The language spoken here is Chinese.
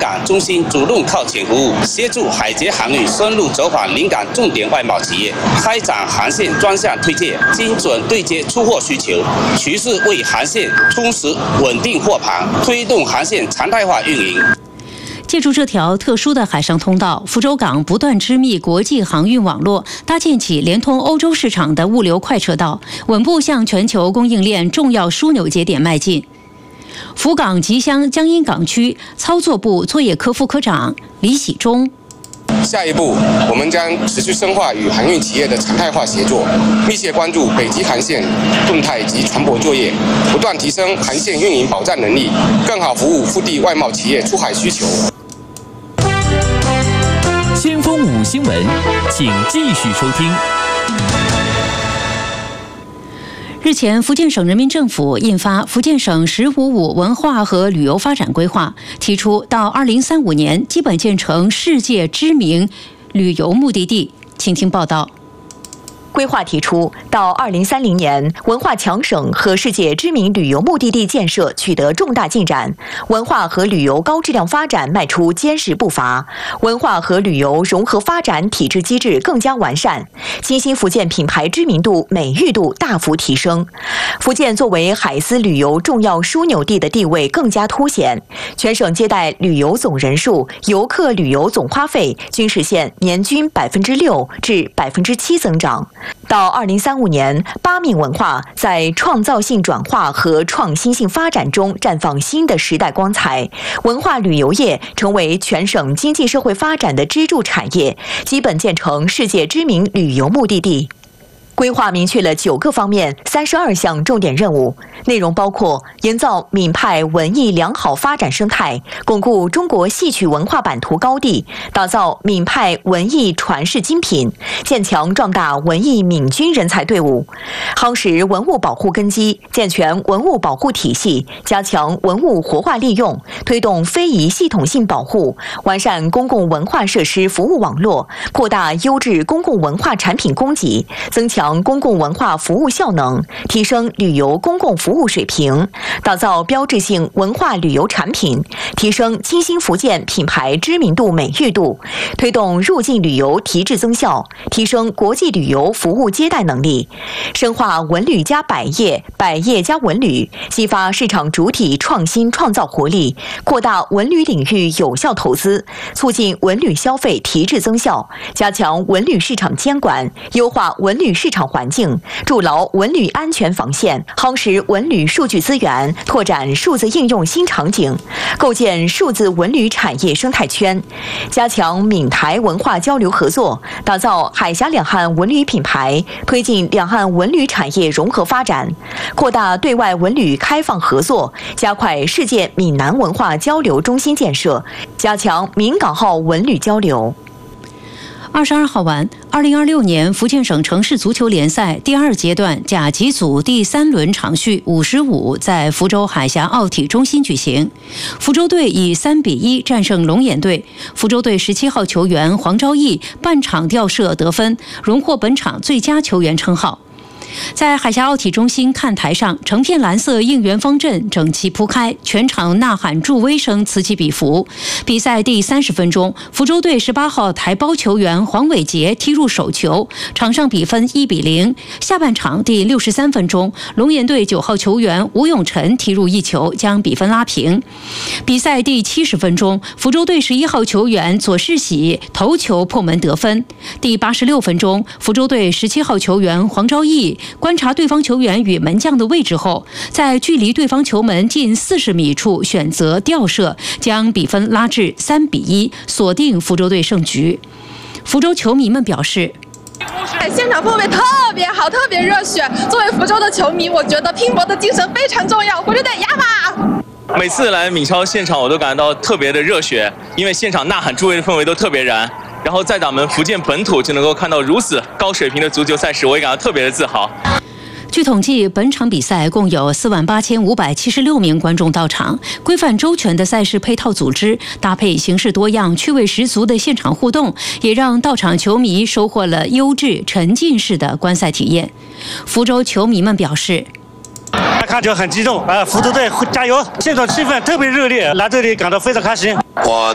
港中心主动靠前服务，协助海捷航运深入走访临港重点外贸企业，开展航线专项推介，精准对接出货需求，持续为航线充实稳定货盘，推动航线常态化运营。 借助这条特殊的海上通道，福州港不断织密国际航运网络，搭建起连通欧洲市场的物流快车道，稳步向全球供应链重要枢纽节点迈进。福港吉乡江阴港区操作部作业科副科长李喜忠。 下一步，我们将持续深化与航运企业的常态化协作，密切关注北极航线动态及船舶作业，不断提升航线运营保障能力，更好服务腹地外贸企业出海需求。 先锋5新闻，请继续收听。 日前，福建省人民政府印发《福建省“15+5”文化和旅游发展规划》，提出到2035年基本建成世界知名旅游目的地。请听报道。 规划提出，到2030年，文化强省和世界知名旅游目的地建设取得重大进展，文化和旅游高质量发展迈出坚实步伐，文化和旅游融合发展体制机制更加完善，新兴福建品牌知名度、美誉度大幅提升。福建作为海丝旅游重要枢纽地的地位更加凸显，全省接待旅游总人数、游客旅游总花费均实现年均6%至7%增长。到2035年，巴闽文化在创造性转化和创新性发展中绽放新的时代光彩，文化旅游业成为全省经济社会发展的支柱产业，基本建成世界知名旅游目的地。规划明确了9个方面32项重点任务，内容包括营造闽派文艺良好发展生态，巩固中国戏曲文化版图高地，打造闽派文艺传世精品，建强壮大文艺闽军人才队伍，夯实文物保护根基，健全文物保护体系，加强文物活化利用，推动非遗系统性保护，完善公共文化设施服务网络，扩大优质公共文化产品供给，增强公共文化服务效能，提升旅游公共服务水平，打造标志性文化旅游产品，提升新兴福建品牌知名度、美誉度，推动入境旅游提质增效，提升国际旅游服务接待能力，深化文旅加百业、百业加文旅，激发市场主体创新创造活力，扩大文旅领域有效投资，促进文旅消费提质增效，加强文旅市场监管，优化文旅市场环境，筑牢文旅安全防线，夯实文旅数据资源，拓展数字应用新场景，构建数字文旅产业生态圈，加强闽台文化交流合作，打造海峡两岸文旅品牌，推进两岸文旅产业融合发展，扩大对外文旅开放合作，加快世界闽南文化交流中心建设，加强闽港澳文旅交流。 22号晚，2026年福建省城市足球联赛第2阶段甲级组第3轮常序55在福州海峡奥体中心举行。福州队以3-1战胜龙眼队，福州队17号球员黄昭义半场吊射得分，荣获本场最佳球员称号。在海峡奥体中心看台上，成片蓝色应援方阵整齐铺开，全场呐喊助威声此起彼伏。比赛第30分钟，福州队18号台胞球员黄伟杰踢入首球，场上比分1-0。下半场第63分钟，龙岩队9号球员吴永辰踢入1球，将比分拉平。比赛第70分钟，福州队11号球员左世喜头球破门得分。第86分钟，福州队17号球员黄昭义观察对方球员与门将的位置后，在距离对方球门近40米处选择吊射，将比分拉至3-1，锁定福州队胜局。福州球迷们表示， 现场氛围特别好，特别热血。作为福州的球迷，我觉得拼搏的精神非常重要。福州队压吧！ 每次来闽超现场，我都感到特别的热血，因为现场呐喊助威的氛围都特别燃。然后在咱们福建本土就能够看到如此高水平的足球赛事，我也感到特别的自豪。 据统计，本场比赛共有48576名观众到场，规范周全的赛事配套组织，搭配形式多样、趣味十足的现场互动，也让到场球迷收获了优质沉浸式的观赛体验。福州球迷们表示， 看球很激动，福州队加油！现场气氛特别热烈，来这里感到非常开心。 我